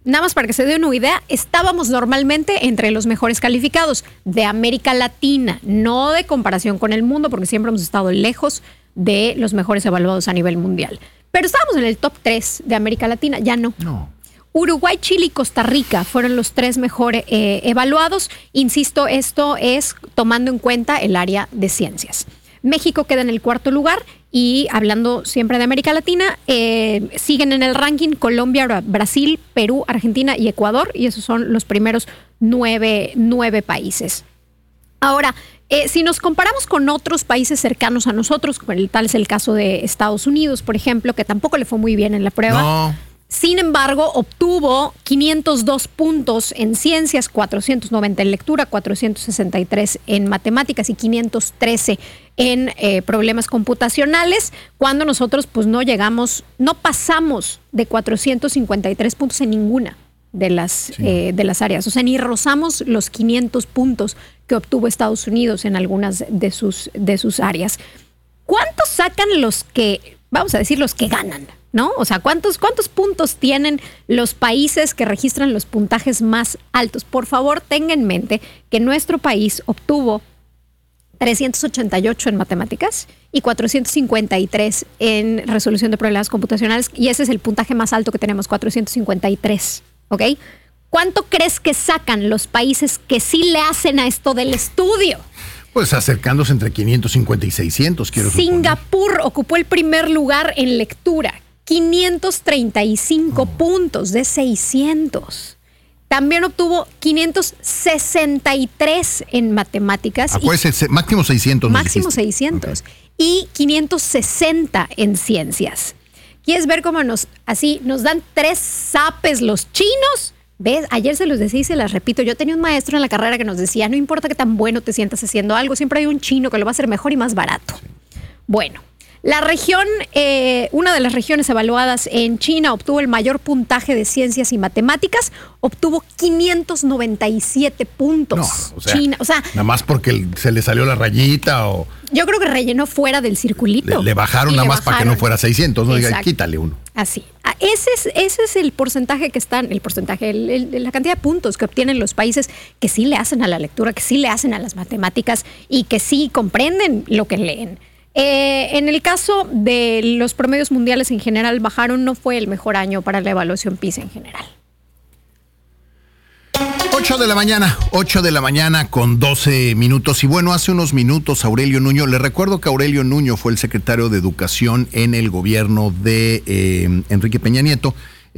nada más para que se dé una idea, estábamos normalmente entre los mejores calificados de América Latina, no de comparación con el mundo, porque siempre hemos estado lejos de los mejores evaluados a nivel mundial. Pero estábamos en el top 3 de América Latina, ya no. Uruguay, Chile y Costa Rica fueron los 3 mejor evaluados. Insisto, esto es tomando en cuenta el área de ciencias. México queda en el 4º lugar y hablando siempre de América Latina, siguen en el ranking Colombia, Brasil, Perú, Argentina y Ecuador, y esos son los primeros 9 países. Ahora, si nos comparamos con otros países cercanos a nosotros, tal es el caso de Estados Unidos, por ejemplo, que tampoco le fue muy bien en la prueba. No. Sin embargo, obtuvo 502 puntos en ciencias, 490 en lectura, 463 en matemáticas y 513 en problemas computacionales, cuando nosotros pues no pasamos de 453 puntos en ninguna de las áreas. O sea, ni rozamos los 500 puntos que obtuvo Estados Unidos en algunas de sus áreas. ¿Cuántos sacan los que ganan? ¿No? O sea, ¿cuántos puntos tienen los países que registran los puntajes más altos? Por favor, tenga en mente que nuestro país obtuvo 388 en matemáticas y 453 en resolución de problemas computacionales, y ese es el puntaje más alto que tenemos, 453, ¿ok? ¿Cuánto crees que sacan los países que sí le hacen a esto del estudio? Pues acercándose entre 550 y 600, quiero suponer. Singapur ocupó el primer lugar en lectura, 535 puntos de 600. También obtuvo 563 en matemáticas. Acuérdese, máximo 600. Máximo 600. Okay. Y 560 en ciencias. ¿Quieres ver cómo nos dan 3 zapes los chinos? ¿Ves? Ayer se los decía y se las repito. Yo tenía un maestro en la carrera que nos decía, no importa qué tan bueno te sientas haciendo algo, siempre hay un chino que lo va a hacer mejor y más barato. Sí. Bueno. La región, una de las regiones evaluadas en China obtuvo el mayor puntaje de ciencias y matemáticas, obtuvo 597 puntos. No, China, nada más porque se le salió la rayita o... Yo creo que rellenó fuera del circulito. Le bajaron nada más para que no fuera 600, no diga, quítale uno. Así. Ese es el porcentaje que están, la cantidad de puntos que obtienen los países que sí le hacen a la lectura, que sí le hacen a las matemáticas y que sí comprenden lo que leen. En el caso de los promedios mundiales en general bajaron, no fue el mejor año para la evaluación PISA en general. 8 de la mañana con 12 minutos. Y bueno, hace unos minutos Aurelio Nuño, le recuerdo que Aurelio Nuño fue el secretario de Educación en el gobierno de Enrique Peña Nieto.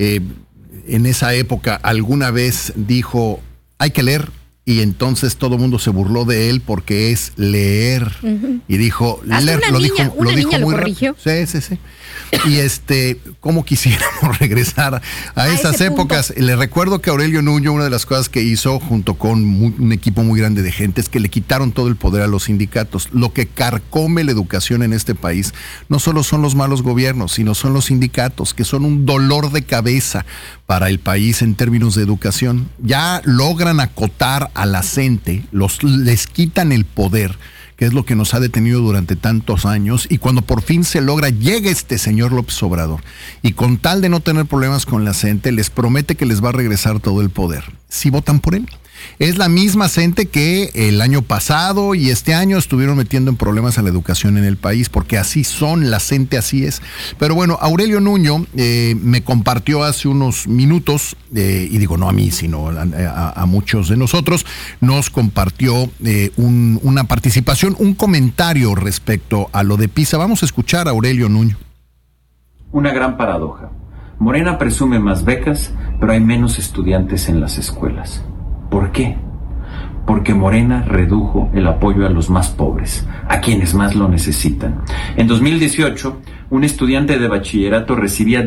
En esa época alguna vez dijo, hay que leer. Y entonces todo el mundo se burló de él porque es leer. Uh-huh. Y dijo, leer, lo dijo muy rápido. Sí. Y cómo quisiéramos regresar a esas épocas. Punto. Le recuerdo que Aurelio Nuño, una de las cosas que hizo junto con un equipo muy grande de gente es que le quitaron todo el poder a los sindicatos. Lo que carcome la educación en este país no solo son los malos gobiernos, sino son los sindicatos, que son un dolor de cabeza para el país en términos de educación. Ya logran acotar a la gente, les quitan el poder, que es lo que nos ha detenido durante tantos años, y cuando por fin se logra, llega este señor López Obrador, y con tal de no tener problemas con la gente, les promete que les va a regresar todo el poder, si votan por él. Es la misma gente que el año pasado y este año estuvieron metiendo en problemas a la educación en el país, porque así son, la gente así es. Pero bueno, Aurelio Nuño me compartió hace unos minutos, y digo no a mí, sino a muchos de nosotros, nos compartió una participación, un comentario respecto a lo de PISA. Vamos a escuchar a Aurelio Nuño. Una gran paradoja. Morena presume más becas, pero hay menos estudiantes en las escuelas. ¿Por qué? Porque Morena redujo el apoyo a los más pobres, a quienes más lo necesitan. En 2018, un estudiante de bachillerato recibía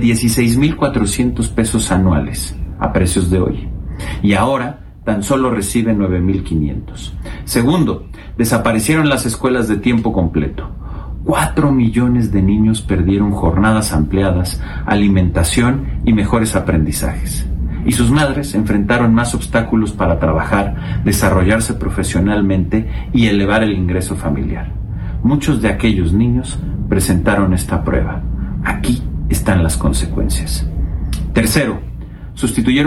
16,400 pesos anuales, a precios de hoy. Y ahora tan solo recibe 9,500. Segundo, desaparecieron las escuelas de tiempo completo. 4 millones de niños perdieron jornadas ampliadas, alimentación y mejores aprendizajes. Y sus madres enfrentaron más obstáculos para trabajar, desarrollarse profesionalmente y elevar el ingreso familiar. Muchos de aquellos niños presentaron esta prueba. Aquí están las consecuencias. Tercero, sustituyeron